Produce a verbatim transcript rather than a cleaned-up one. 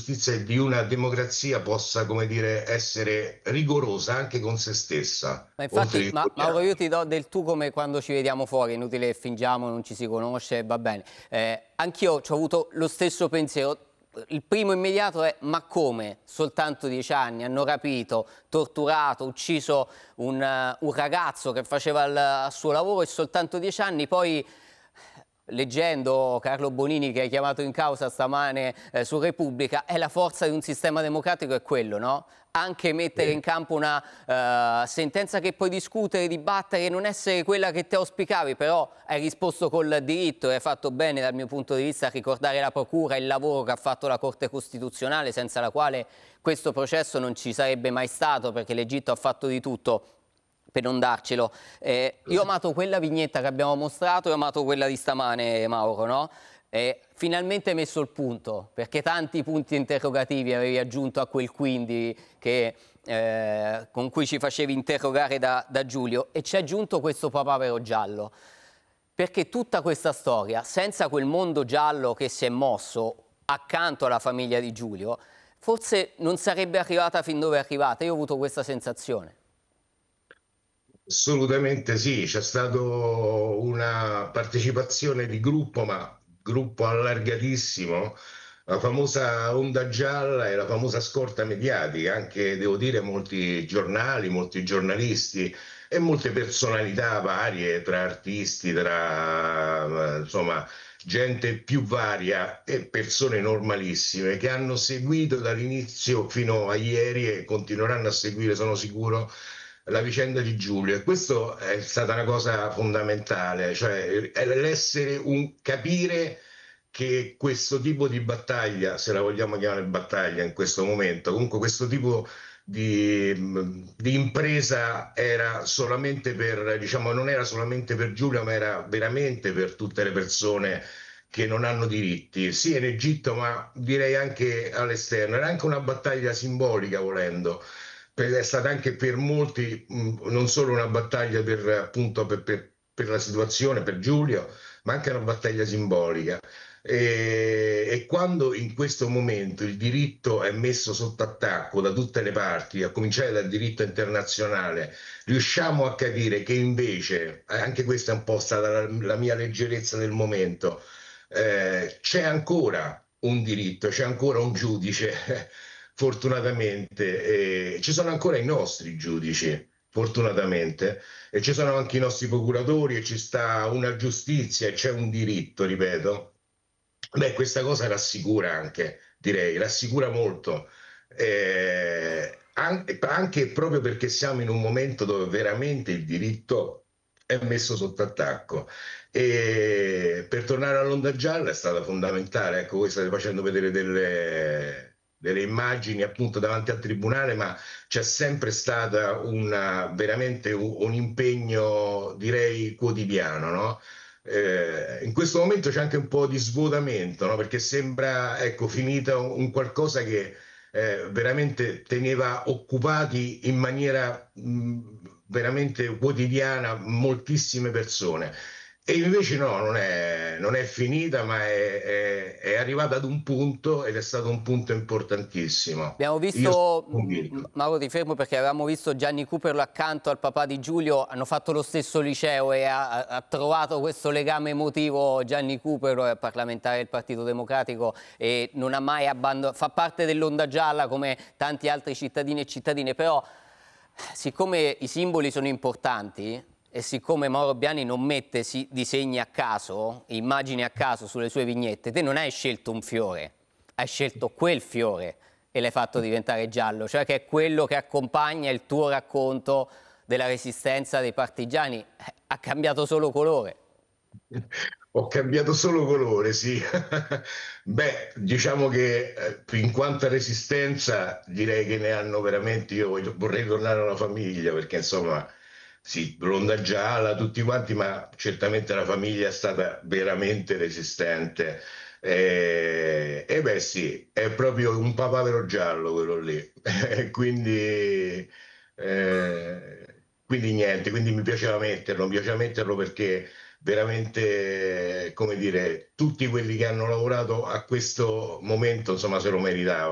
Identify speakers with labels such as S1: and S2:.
S1: giustizia e di una democrazia possa, come dire, essere rigorosa anche con se stessa,
S2: Ma
S1: oltre
S2: infatti,
S1: che
S2: ma
S1: con gli
S2: Mauro, io
S1: altri.
S2: ti do del tu come quando ci vediamo fuori, è inutile che fingiamo, non ci si conosce, va bene. Eh, anch'io ho avuto lo stesso pensiero. Il primo immediato è: ma come? Soltanto dieci anni, hanno rapito, torturato, ucciso un, eh, un ragazzo che faceva il, il suo lavoro e soltanto dieci anni. Poi, leggendo Carlo Bonini, che hai chiamato in causa stamane eh, su Repubblica, è la forza di un sistema democratico, è quello, no? Anche mettere in
S1: Sì.
S2: campo una uh, sentenza che puoi discutere, dibattere, non essere quella che te auspicavi, però hai risposto col diritto e hai fatto bene dal mio punto di vista a ricordare la Procura e il lavoro che ha fatto la Corte Costituzionale, senza la quale questo processo non ci sarebbe mai stato, perché l'Egitto ha fatto di tutto per non darcelo. Eh, io ho amato quella vignetta che abbiamo mostrato e ho amato quella di stamane, Mauro, no? E finalmente hai messo il punto, perché tanti punti interrogativi avevi aggiunto a quel quindi che, eh, con cui ci facevi interrogare da, da Giulio, e ci hai aggiunto questo papavero giallo. Perché tutta questa storia, senza quel mondo giallo che si è mosso accanto alla famiglia di Giulio, forse non sarebbe arrivata fin dove è arrivata. Io ho avuto questa sensazione.
S1: Assolutamente sì, c'è stata una partecipazione di gruppo, ma gruppo allargatissimo, la famosa onda gialla e la famosa scorta mediatica, anche devo dire molti giornali, molti giornalisti e molte personalità varie, tra artisti, tra eh, insomma gente più varia e persone normalissime che hanno seguito dall'inizio fino a ieri e continueranno a seguire, sono sicuro, la vicenda di Giulio. E questo è stata una cosa fondamentale, cioè è l'essere un capire che questo tipo di battaglia, se la vogliamo chiamare battaglia in questo momento, comunque questo tipo di, di impresa era solamente per, diciamo, non era solamente per Giulio, ma era veramente per tutte le persone che non hanno diritti, sia in Egitto, ma direi anche all'esterno. Era anche una battaglia simbolica, volendo. Per- È stata anche per molti mh, non solo una battaglia per, appunto, per, per- per la situazione, per Giulio, ma anche una battaglia simbolica. E, e quando in questo momento il diritto è messo sotto attacco da tutte le parti, a cominciare dal diritto internazionale, riusciamo a capire che invece, eh, anche questa è un po' stata la, la mia leggerezza del momento, eh, c'è ancora un diritto, c'è ancora un giudice, fortunatamente, e ci sono ancora i nostri giudici, fortunatamente, e ci sono anche i nostri procuratori e ci sta una giustizia e c'è un diritto, ripeto. Beh, questa cosa rassicura anche, direi, rassicura molto, eh, anche, anche proprio perché siamo in un momento dove veramente il diritto è messo sotto attacco. E per tornare all'onda gialla è stata fondamentale. Ecco, voi state facendo vedere delle, delle immagini appunto davanti al tribunale, ma c'è sempre stata una, veramente un, un impegno, direi, quotidiano, no? Eh, in questo momento c'è anche un po' di svuotamento, no? Perché sembra, ecco, finita un, un qualcosa che eh, veramente teneva occupati in maniera mh, veramente quotidiana moltissime persone. E invece no, non è, non è finita, ma è, è- è arrivata ad un punto ed è stato un punto importantissimo.
S2: Abbiamo
S1: Io sono
S2: visto, m-
S1: convinto.
S2: Mauro ti fermo perché avevamo visto Gianni Cooperlo accanto al papà di Giulio, hanno fatto lo stesso liceo e ha, ha trovato questo legame emotivo. Gianni Cooperlo è parlamentare del Partito Democratico e non ha mai abbandonato, fa parte dell'onda gialla come tanti altri cittadini e cittadine, però siccome i simboli sono importanti e siccome Mauro Biani non mette si- disegni a caso, immagini a caso sulle sue vignette, te non hai scelto un fiore, hai scelto quel fiore e l'hai fatto diventare giallo, cioè che è quello che accompagna il tuo racconto della resistenza dei partigiani. Eh, ha cambiato solo colore.
S1: Ho cambiato solo colore, sì. Beh, diciamo che eh, in quanto a resistenza, direi che ne hanno veramente. Io voglio- vorrei tornare alla famiglia perché insomma, sì, l'onda gialla, tutti quanti, ma certamente la famiglia è stata veramente resistente. E, e beh, sì, è proprio un papavero giallo quello lì. Quindi, eh, quindi niente, quindi mi piaceva metterlo, mi piaceva metterlo perché veramente, come dire, tutti quelli che hanno lavorato a questo momento, insomma, se lo meritavano.